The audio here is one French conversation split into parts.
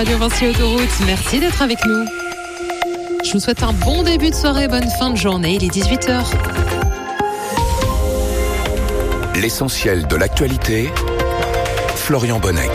Radio Vinci Autoroute, merci d'être avec nous. Je vous souhaite un bon début de soirée, bonne fin de journée, il est 18h. L'essentiel de l'actualité, Florian Bonnec.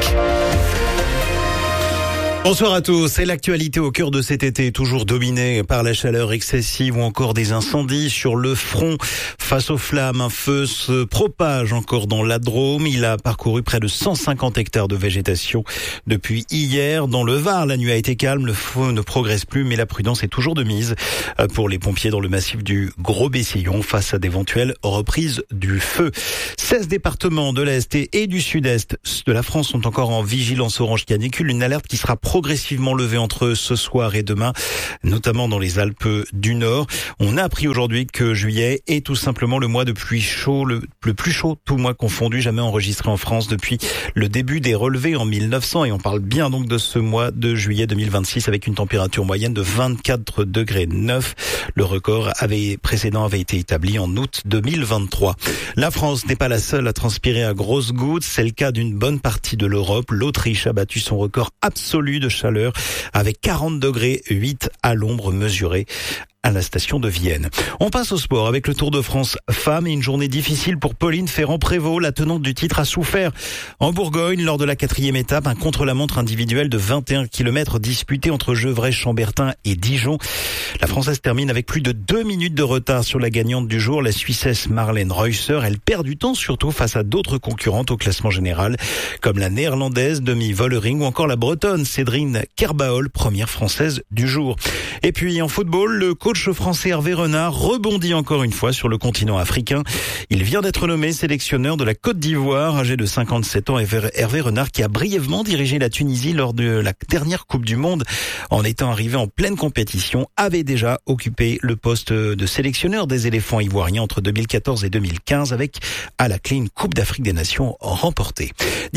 Bonsoir à tous. C'est l'actualité au cœur de cet été, toujours dominée par la chaleur excessive ou encore des incendies sur le front. Face aux flammes, un feu se propage encore dans la Drôme. Il a parcouru près de 150 hectares de végétation depuis hier. Dans le Var, la nuit a été calme, le feu ne progresse plus, mais la prudence est toujours de mise pour les pompiers dans le massif du Gros-Bessillon face à d'éventuelles reprises du feu. 16 départements de l'Est et du Sud-Est de la France sont encore en vigilance orange canicule, une alerte qui sera progressivement levée entre ce soir et demain, notamment dans les Alpes du Nord. On a appris aujourd'hui que juillet est tout simplement le mois de pluie chaud, le plus chaud, tout mois confondu, jamais enregistré en France depuis le début des relevés en 1900. Et on parle bien donc de ce mois de juillet 2026 avec une température moyenne de 24 degrés 9. Le record précédent avait été établi en août 2023. La France n'est pas la seule à transpirer à grosses gouttes. C'est le cas d'une bonne partie de l'Europe. L'Autriche a battu son record absolu de chaleur avec 40 degrés 8 à l'ombre mesurée à la station de Vienne. On passe au sport avec le Tour de France femmes et une journée difficile pour Pauline Ferrand-Prévot. La tenante du titre a souffert en Bourgogne lors de la 4e étape, un contre-la-montre individuel de 21 km disputé entre Gevrey, Chambertin et Dijon. La Française termine avec plus de 2 minutes de retard sur la gagnante du jour, la Suissesse Marlène Reusser. Elle perd du temps surtout face à d'autres concurrentes au classement général, comme la Néerlandaise Demi Vollering ou encore la Bretonne Cédrine Kerbaol, première Française du jour. Et puis en football, le coach français Hervé Renard rebondit encore une fois sur le continent africain. Il vient d'être nommé sélectionneur de la Côte d'Ivoire, âgé de 57 ans. Hervé Renard qui a brièvement dirigé la Tunisie lors de la dernière Coupe du Monde en étant arrivé en pleine compétition, avait déjà occupé le poste de sélectionneur des éléphants ivoiriens entre 2014 et 2015 avec à la clé une Coupe d'Afrique des Nations remportée.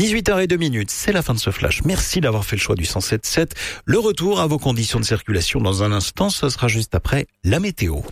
18h02, c'est la fin de ce flash. Merci d'avoir fait le choix du 107.7. Le retour à vos conditions de circulation dans un instant, ce sera juste après la météo.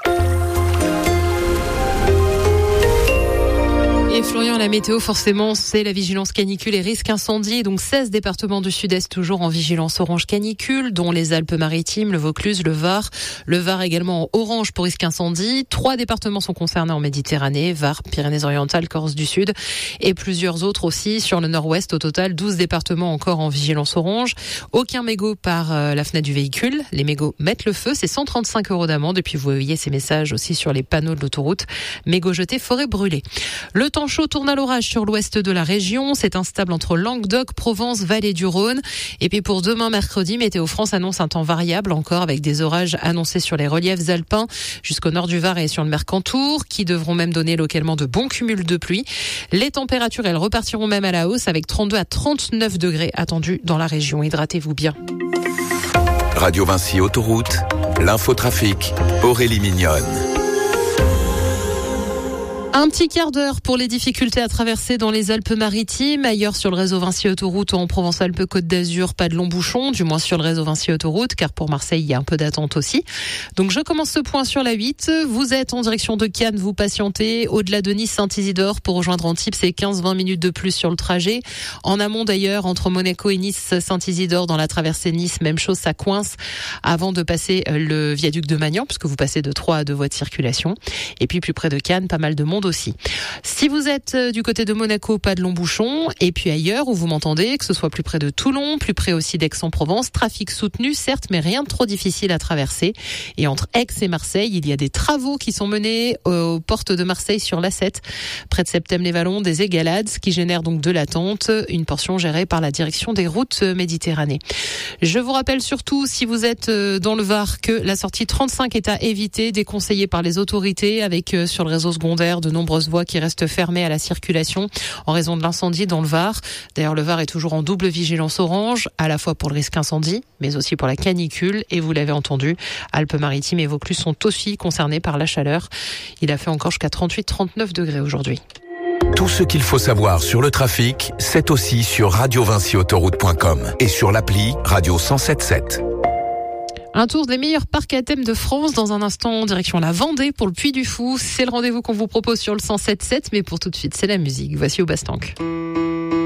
Et Florian, la météo, forcément, c'est la vigilance canicule et risque incendie. Donc 16 départements du Sud-Est toujours en vigilance orange canicule, dont les Alpes-Maritimes, le Vaucluse, le Var. Le Var également en orange pour risque incendie. 3 départements sont concernés en Méditerranée, Var, Pyrénées-Orientales, Corse du Sud et plusieurs autres aussi sur le Nord-Ouest. Au total, 12 départements encore en vigilance orange. Aucun mégot par la fenêtre du véhicule. Les mégots mettent le feu. C'est 135 € d'amende. Et puis vous voyez ces messages aussi sur les panneaux de l'autoroute. Mégots jetés, forêt brûlée. Le temps chaud tourne à l'orage sur l'ouest de la région. C'est instable entre Languedoc, Provence, Vallée du Rhône. Et puis pour demain mercredi, Météo France annonce un temps variable encore avec des orages annoncés sur les reliefs alpins jusqu'au nord du Var et sur le Mercantour qui devront même donner localement de bons cumuls de pluie. Les températures, elles repartiront même à la hausse avec 32 à 39 degrés attendus dans la région. Hydratez-vous bien. Radio Vinci Autoroute, l'infotrafic, Aurélie Mignonne. Un petit quart d'heure pour les difficultés à traverser dans les Alpes-Maritimes. Ailleurs sur le réseau Vinci Autoroute en Provence-Alpes-Côte d'Azur, pas de long bouchon, du moins sur le réseau Vinci Autoroute, car pour Marseille, il y a un peu d'attente aussi. Donc je commence ce point sur la 8. Vous êtes en direction de Cannes, vous patientez. Au-delà de Nice, Saint-Isidore, pour rejoindre Antibes, c'est 15-20 minutes de plus sur le trajet. En amont d'ailleurs, entre Monaco et Nice, Saint-Isidore, dans la traversée Nice, même chose, ça coince avant de passer le viaduc de Magnan, puisque vous passez de 3 à 2 voies de circulation. Et puis plus près de Cannes, pas mal de monde aussi. Si vous êtes du côté de Monaco, pas de long bouchon. Et puis ailleurs où vous m'entendez, que ce soit plus près de Toulon, plus près aussi d'Aix-en-Provence, trafic soutenu certes, mais rien de trop difficile à traverser. Et entre Aix et Marseille, il y a des travaux qui sont menés aux portes de Marseille sur l'A7, près de Septem-les-Vallons, des égalades, ce qui génère donc de l'attente, une portion gérée par la direction des routes Méditerranée. Je vous rappelle surtout, si vous êtes dans le Var, que la sortie 35 est à éviter, déconseillée par les autorités, avec sur le réseau secondaire de nombreuses voies qui restent fermées à la circulation en raison de l'incendie dans le Var. D'ailleurs, le Var est toujours en double vigilance orange, à la fois pour le risque incendie, mais aussi pour la canicule. Et vous l'avez entendu, Alpes-Maritimes et Vaucluse sont aussi concernés par la chaleur. Il a fait encore jusqu'à 38-39 degrés aujourd'hui. Tout ce qu'il faut savoir sur le trafic, c'est aussi sur radiovinciautoroute.com et sur l'appli Radio 107.7. Un tour des meilleurs parcs à thème de France dans un instant, direction la Vendée pour le Puy du Fou. C'est le rendez-vous qu'on vous propose sur le 107.7, mais pour tout de suite, c'est la musique. Voici Obastank.